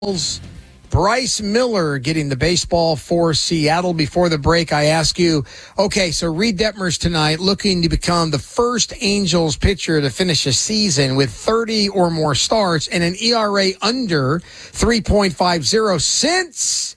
Bryce Miller getting the baseball for Seattle. Before the break, I ask you, okay, so Reed Detmers tonight looking to become the first Angels pitcher to finish a season with 30 or more starts and an ERA under 3.50 since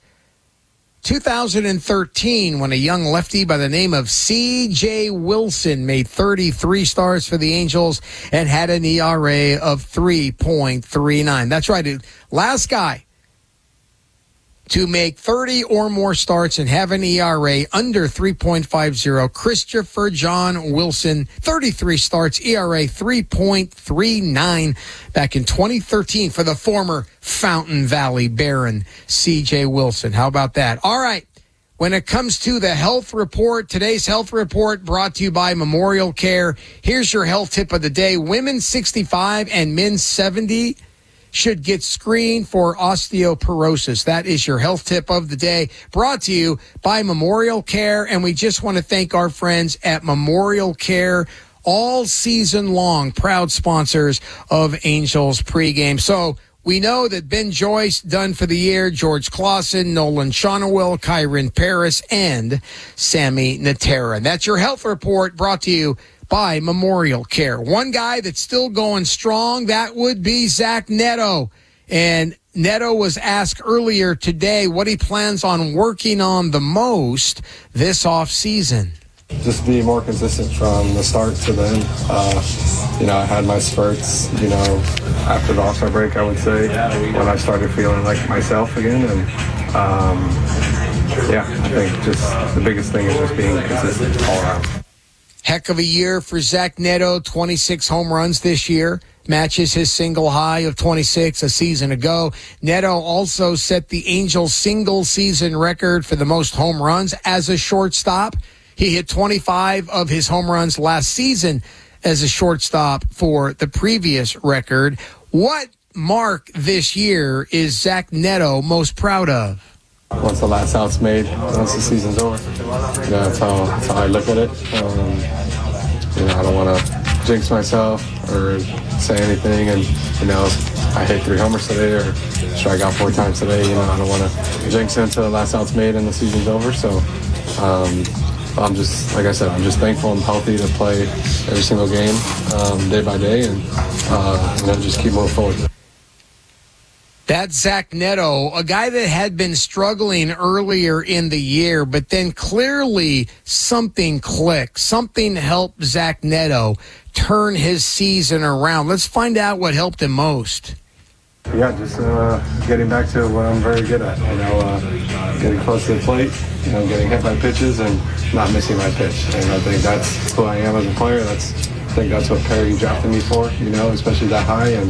2013, when a young lefty by the name of C.J. Wilson made 33 starts for the Angels and had an ERA of 3.39. That's right, dude. Last guy to make 30 or more starts and have an ERA under 3.50, Christopher John Wilson, 33 starts, ERA 3.39 back in 2013 for the former Fountain Valley Baron, C.J. Wilson. How about that? All right. When it comes to the health report, today's health report brought to you by Memorial Care. Here's your health tip of the day. Women 65 and men 70 should get screened for osteoporosis. That is your health tip of the day, brought to you by Memorial Care. And we just want to thank our friends at Memorial Care all season long, proud sponsors of Angels pregame. So we know that Ben Joyce done for the year, George Clausen, Nolan Shonowell, Kyron Paris, and Sammy Natera. And that's your health report brought to you by Memorial Care. One guy that's still going strong, that would be Zach Neto. And Neto was asked earlier today what he plans on working on the most this offseason. Just be more consistent from the start to the end. I had my spurts, after the All-Star break, I would say, when I started feeling like myself again. And, I think just the biggest thing is just being consistent all around. Heck of a year for Zach Neto, 26 home runs this year. Matches his single high of 26 a season ago. Neto also set the Angels single-season record for the most home runs as a shortstop. He hit 25 of his home runs last season as a shortstop for the previous record. What mark this year is Zach Neto most proud of? Once the last out's made, once the season's over, that's how I look at it. I don't want to jinx myself or say anything. And I hit 3 homers today or strike out 4 times today. I don't want to jinx it until the last out's made and the season's over. So I'm just, like I said, I'm just thankful I'm healthy to play every single game, day by day, and just keep moving forward. That's Zach Neto, a guy that had been struggling earlier in the year, but then clearly something clicked. Something helped Zach Neto turn his season around. Let's find out what helped him most. Yeah, just getting back to what I'm very good at. Getting close to the plate, getting hit by pitches and not missing my pitch. And I think that's who I am as a player. I think that's what Perry drafted me for, especially that high. And,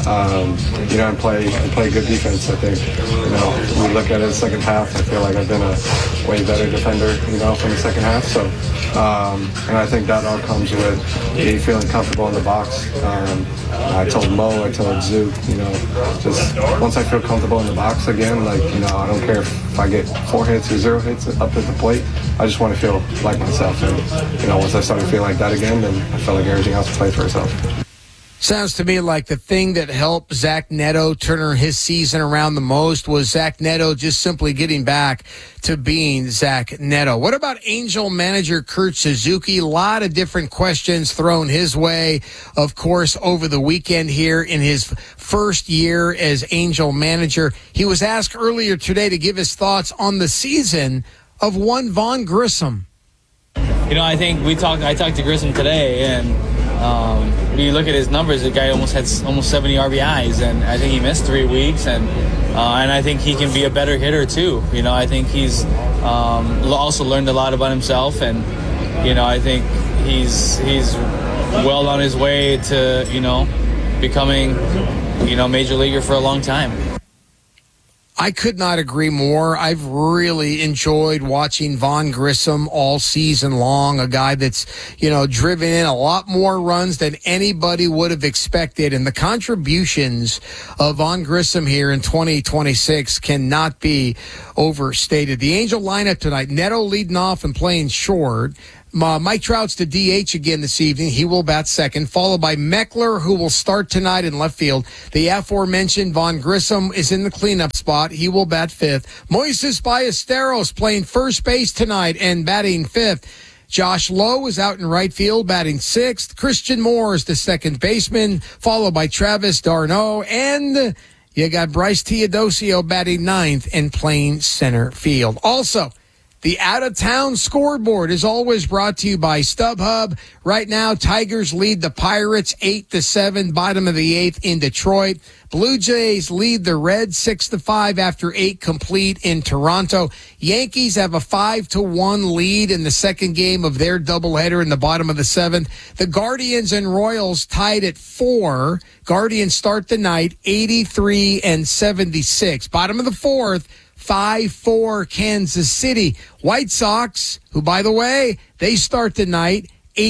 and play good defense. I think, when we look at it in the second half, I feel like I've been a way better defender, from the second half. So, and I think that all comes with me feeling comfortable in the box. I told Mo, I told Zook, just once I feel comfortable in the box again, I don't care if I get 4 hits or 0 hits up at the plate. I just want to feel like myself. And, once I started feeling like that again, then I felt like everything else played for itself. Sounds to me like the thing that helped Zach Neto turn his season around the most was Zach Neto just simply getting back to being Zach Neto. What about Angel manager Kurt Suzuki? A lot of different questions thrown his way, of course, over the weekend here in his first year as Angel manager. He was asked earlier today to give his thoughts on the season of one Vaughn Grissom. I think I talked to Grissom today, and when you look at his numbers, the guy almost had 70 RBIs, and I think he missed 3 weeks, and I think he can be a better hitter too. I think he's also learned a lot about himself, and I think he's well on his way to becoming major leaguer for a long time. I could not agree more. I've really enjoyed watching Vaughn Grissom all season long, a guy that's, driven in a lot more runs than anybody would have expected. And the contributions of Vaughn Grissom here in 2026 cannot be overstated. The Angel lineup tonight, Neto leading off and playing short. Mike Trout's the DH again this evening. He will bat second, followed by Meckler, who will start tonight in left field. The aforementioned Von Grissom is in the cleanup spot. He will bat fifth. Moises Ballesteros playing first base tonight and batting fifth. Josh Lowe is out in right field, batting sixth. Christian Moore is the second baseman, followed by Travis d'Arnaud. And you got Bryce Teodosio batting ninth and playing center field. Also, the out-of-town scoreboard is always brought to you by StubHub. Right now, Tigers lead the Pirates 8-7, bottom of the eighth in Detroit. Blue Jays lead the Reds 6-5 after 8 complete in Toronto. Yankees have a 5-1 lead in the second game of their doubleheader in the bottom of the seventh. The Guardians and Royals tied at 4. Guardians start the night 83-76. Bottom of the fourth, 5-4 Kansas City. White Sox, who, by the way, they start the night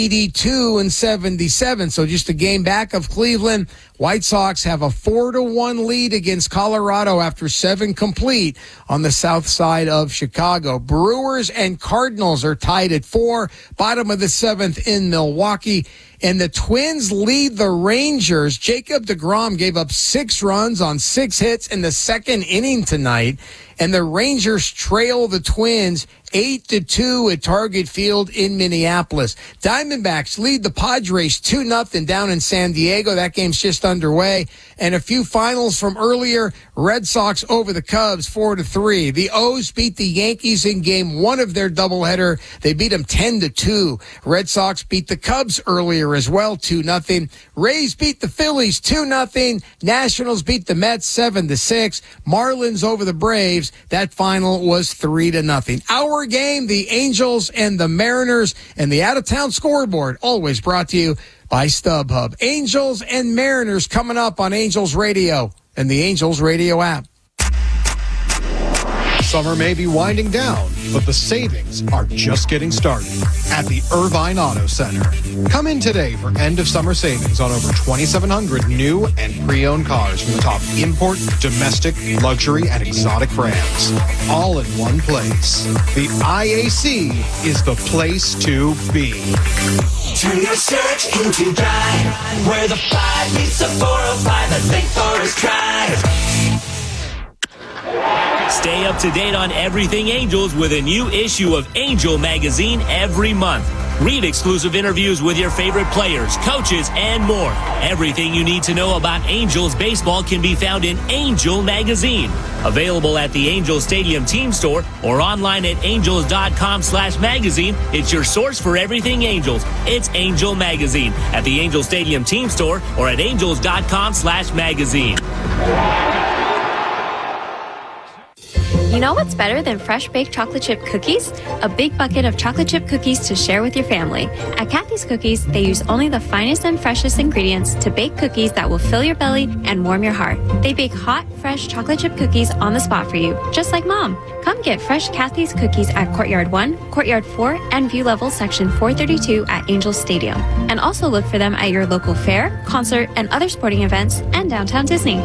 82-77. So just a game back of Cleveland. White Sox have a 4-1 lead against Colorado after 7 complete on the south side of Chicago. Brewers and Cardinals are tied at 4, bottom of the seventh in Milwaukee. And the Twins lead the Rangers. Jacob deGrom gave up 6 runs on 6 hits in the second inning tonight. And the Rangers trail the Twins 8-2 at Target Field in Minneapolis. Diamondbacks lead the Padres 2-0 down in San Diego. That game's just underway. And a few finals from earlier. Red Sox over the Cubs 4-3. The O's beat the Yankees in game 1 of their doubleheader. They beat them 10-2. Red Sox beat the Cubs earlier as well, 2-0. Rays beat the Phillies 2-0. Nationals beat the Mets 7-6. Marlins over the Braves. That final was 3-0. Our game, the Angels and the Mariners, and the out-of-town scoreboard, always brought to you by StubHub. Angels and Mariners coming up on Angels Radio and the Angels Radio app. Summer may be winding down, but the savings are just getting started at the Irvine Auto Center. Come in today for end-of-summer savings on over 2,700 new and pre-owned cars from the top import, domestic, luxury, and exotic brands. All in one place. The IAC is the place to be. Turn your search into drive, where the 5 meets the 405 at Lake Forest Drive. Stay up to date on everything Angels with a new issue of Angel Magazine every month. Read exclusive interviews with your favorite players, coaches, and more. Everything you need to know about Angels baseball can be found in Angel Magazine. Available at the Angels Stadium team store or online at angels.com/magazine. It's your source for everything Angels. It's Angel Magazine at the Angels Stadium team store or at angels.com/magazine. You know what's better than fresh baked chocolate chip cookies? A big bucket of chocolate chip cookies to share with your family. At Kathy's Cookies, they use only the finest and freshest ingredients to bake cookies that will fill your belly and warm your heart. They bake hot, fresh chocolate chip cookies on the spot for you, just like Mom. Come get fresh Kathy's Cookies at Courtyard 1, Courtyard 4, and View Level Section 432 at Angels Stadium. And also look for them at your local fair, concert, and other sporting events, and downtown Disney.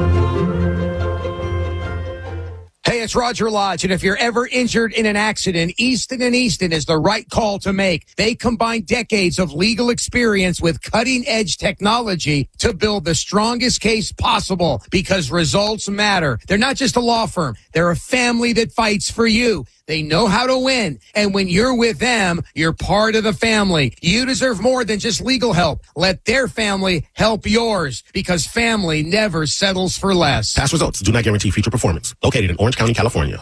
Hey, it's Roger Lodge, and if you're ever injured in an accident, Easton & Easton is the right call to make. They combine decades of legal experience with cutting-edge technology to build the strongest case possible because results matter. They're not just a law firm. They're a family that fights for you. They know how to win, and when you're with them, you're part of the family. You deserve more than just legal help. Let their family help yours, because family never settles for less. Past results do not guarantee future performance. Located in Orange County, California.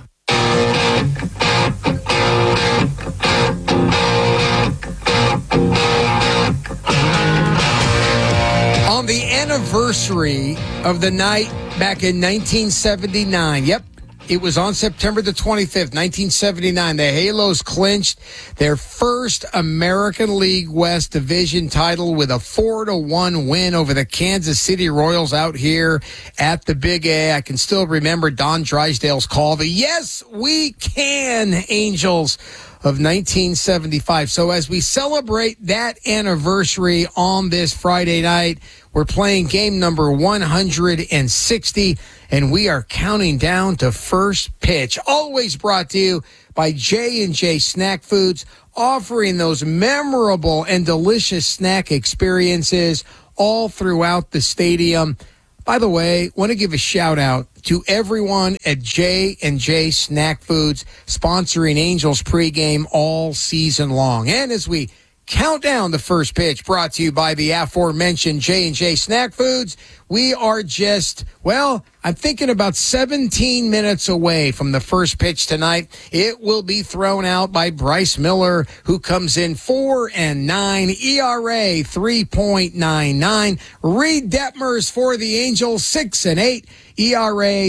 On the anniversary of the night back in 1979, it was on September the 25th, 1979. The Halos clinched their first American League West Division title with a 4-1 win over the Kansas City Royals out here at the Big A. I can still remember Don Drysdale's call, the "Yes, we can" Angels of 1975. So as we celebrate that anniversary on this Friday night, we're playing game number 160, and we are counting down to first pitch. Always brought to you by J&J Snack Foods, offering those memorable and delicious snack experiences all throughout the stadium. By the way, want to give a shout out to everyone at J&J Snack Foods, sponsoring Angels pregame all season long. And as we count down the first pitch, brought to you by the aforementioned J&J Snack Foods, we are just, well, I'm thinking about 17 minutes away from the first pitch tonight. It will be thrown out by Bryce Miller, who comes in 4-9, ERA 3.99. Reed Detmers for the Angels, 6-8, ERA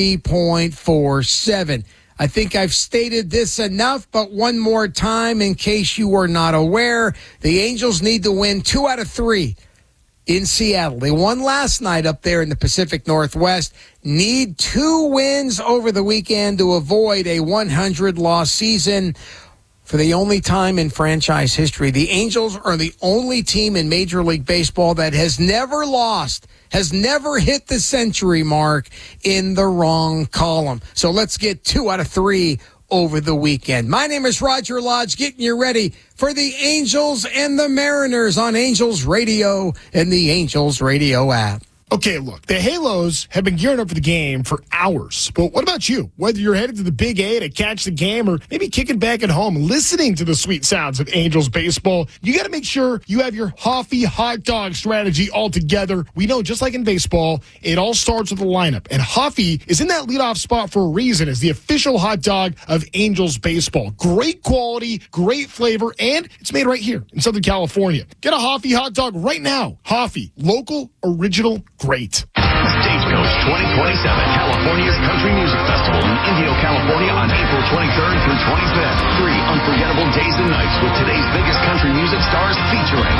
3.47. I think I've stated this enough, but one more time in case you were not aware, the Angels need to win 2 out of 3 in Seattle. They won last night up there in the Pacific Northwest. Need 2 wins over the weekend to avoid a 100-loss season. For the only time in franchise history, the Angels are the only team in Major League Baseball that has never lost, has never hit the century mark in the wrong column. So let's get 2 out of 3 over the weekend. My name is Roger Lodge, getting you ready for the Angels and the Mariners on Angels Radio and the Angels Radio app. Okay, look, the Halos have been gearing up for the game for hours. But what about you? Whether you're headed to the Big A to catch the game or maybe kicking back at home, listening to the sweet sounds of Angels baseball, you got to make sure you have your Hoffy hot dog strategy all together. We know, just like in baseball, it all starts with the lineup. And Hoffy is in that leadoff spot for a reason as the official hot dog of Angels baseball. Great quality, great flavor, and it's made right here in Southern California. Get a Hoffy hot dog right now. Hoffy, local, original, great. Stagecoach 2027, California's Country Music Festival in Indio, California on April 23rd through 25th. 3 unforgettable days and nights with today's biggest country music stars featuring